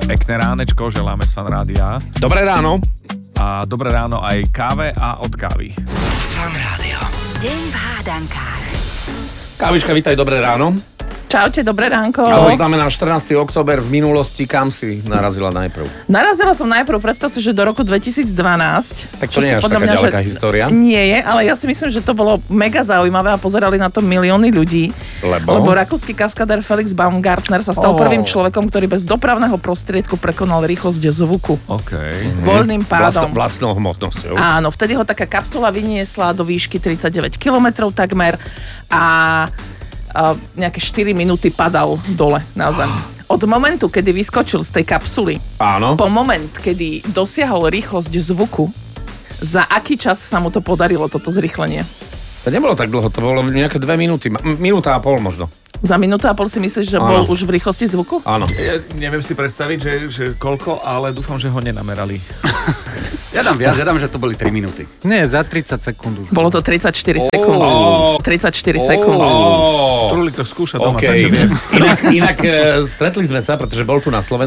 Pekné ránečko, želáme Fan Rádia. Dobré ráno. A dobré ráno aj káve a od kávy. Fan Rádio. Deň v hádankách. Kávička, vítaj, dobré ráno. Čaute, dobré ránko. A to znamená 14. október v minulosti, kam si narazila najprv? Narazila som najprv, predstav si, že do roku 2012. Tak to nie je až taká ďaleká história. Nie je, ale ja si myslím, že to bolo mega zaujímavé a pozerali na to milióny ľudí. Lebo rakúsky kaskadér Felix Baumgartner sa stal prvým človekom, ktorý bez dopravného prostriedku prekonal rýchlosť zvuku. Voľným pádom. Vlastnou hmotnosťou. Áno, vtedy ho taká kapsula vyniesla do výšky 39 km takmer a nejaké 4 minúty padal dole na zem. Od momentu, kedy vyskočil z tej kapsuly, áno, po moment, kedy dosiahol rýchlosť zvuku, za aký čas sa mu to podarilo, toto zrýchlenie? To nebolo tak dlho, to bolo nejaké 2 minúty, minúta a pol možno. Za minútu a pol si myslíš, že bol už v rýchlosti zvuku? Áno. Ja neviem si predstaviť, že koľko, ale dúfam, že ho nenamerali. Ja dám viac, že to boli 3 minúty. Nie, za 30 sekúnd už. Bolo to 34 sekúnd. 34 sekúnd. Trulík to skúša doma, Okay. takže viem. Inak stretli sme sa, pretože bol tu na Slovensku